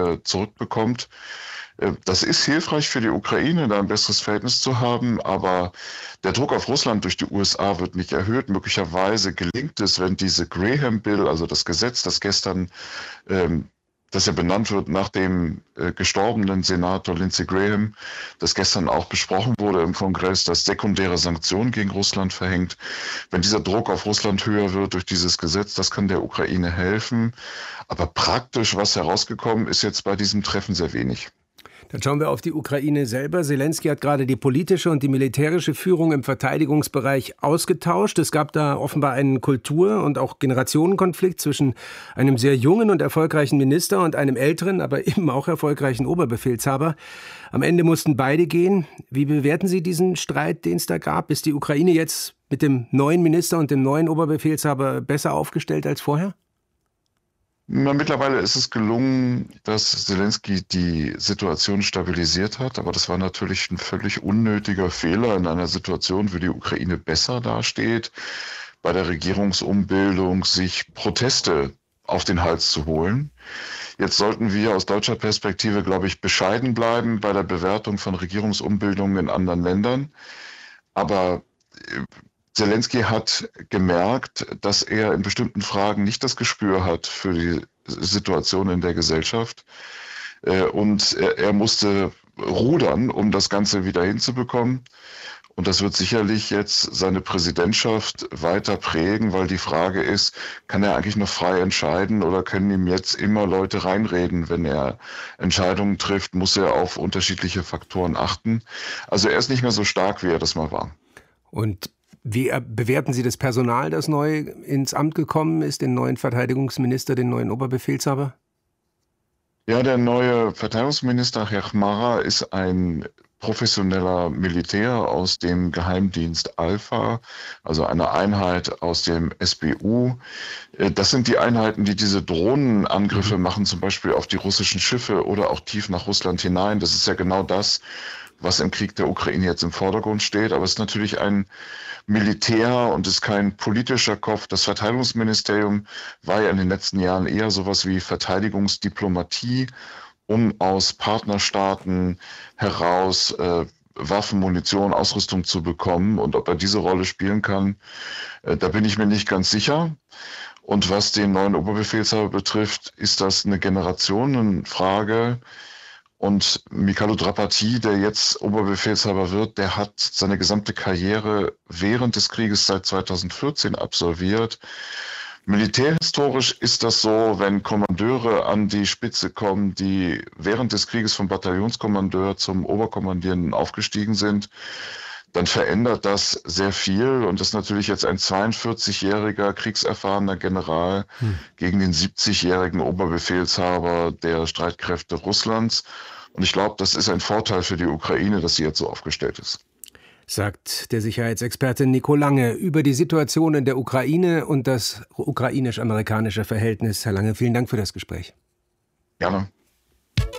zurückbekommt. Das ist hilfreich für die Ukraine, da ein besseres Verhältnis zu haben, aber der Druck auf Russland durch die USA wird nicht erhöht. Möglicherweise gelingt es, wenn diese Graham Bill, also das Gesetz, das gestern, das ja benannt wird nach dem gestorbenen Senator Lindsey Graham, das gestern auch besprochen wurde im Kongress, das sekundäre Sanktionen gegen Russland verhängt. Wenn dieser Druck auf Russland höher wird durch dieses Gesetz, das kann der Ukraine helfen. Aber praktisch, was herausgekommen ist jetzt bei diesem Treffen, sehr wenig. Dann schauen wir auf die Ukraine selber. Zelensky hat gerade die politische und die militärische Führung im Verteidigungsbereich ausgetauscht. Es gab da offenbar einen Kultur- und auch Generationenkonflikt zwischen einem sehr jungen und erfolgreichen Minister und einem älteren, aber eben auch erfolgreichen Oberbefehlshaber. Am Ende mussten beide gehen. Wie bewerten Sie diesen Streit, den es da gab? Ist die Ukraine jetzt mit dem neuen Minister und dem neuen Oberbefehlshaber besser aufgestellt als vorher? Mittlerweile ist es gelungen, dass Zelensky die Situation stabilisiert hat, aber das war natürlich ein völlig unnötiger Fehler in einer Situation, wo die Ukraine besser dasteht, bei der Regierungsumbildung sich Proteste auf den Hals zu holen. Jetzt sollten wir aus deutscher Perspektive, glaube ich, bescheiden bleiben bei der Bewertung von Regierungsumbildungen in anderen Ländern, aber Zelensky hat gemerkt, dass er in bestimmten Fragen nicht das Gespür hat für die Situation in der Gesellschaft. Und er musste rudern, um das Ganze wieder hinzubekommen. Und das wird sicherlich jetzt seine Präsidentschaft weiter prägen, weil die Frage ist, kann er eigentlich noch frei entscheiden oder können ihm jetzt immer Leute reinreden? Wenn er Entscheidungen trifft, muss er auf unterschiedliche Faktoren achten. Also er ist nicht mehr so stark, wie er das mal war. Und wie bewerten Sie das Personal, das neu ins Amt gekommen ist, den neuen Verteidigungsminister, den neuen Oberbefehlshaber? Ja, der neue Verteidigungsminister, Herr Chmara, ist ein professioneller Militär aus dem Geheimdienst Alpha, also eine Einheit aus dem SBU. Das sind die Einheiten, die diese Drohnenangriffe machen, zum Beispiel auf die russischen Schiffe oder auch tief nach Russland hinein. Das ist ja genau das, was im Krieg der Ukraine jetzt im Vordergrund steht. Aber es ist natürlich ein Militär und ist kein politischer Kopf. Das Verteidigungsministerium war ja in den letzten Jahren eher sowas wie Verteidigungsdiplomatie, um aus Partnerstaaten heraus Waffen, Munition, Ausrüstung zu bekommen. Und ob er diese Rolle spielen kann, da bin ich mir nicht ganz sicher. Und was den neuen Oberbefehlshaber betrifft, ist das eine Generationenfrage. Und Mykhailo Drapati, der jetzt Oberbefehlshaber wird, der hat seine gesamte Karriere während des Krieges seit 2014 absolviert. Militärhistorisch ist das so, wenn Kommandeure an die Spitze kommen, die während des Krieges vom Bataillonskommandeur zum Oberkommandierenden aufgestiegen sind, dann verändert das sehr viel. Und das ist natürlich jetzt ein 42-jähriger kriegserfahrener General gegen den 70-jährigen Oberbefehlshaber der Streitkräfte Russlands. Und ich glaube, das ist ein Vorteil für die Ukraine, dass sie jetzt so aufgestellt ist. Sagt der Sicherheitsexperte Nico Lange über die Situation in der Ukraine und das ukrainisch-amerikanische Verhältnis. Herr Lange, vielen Dank für das Gespräch. Gerne.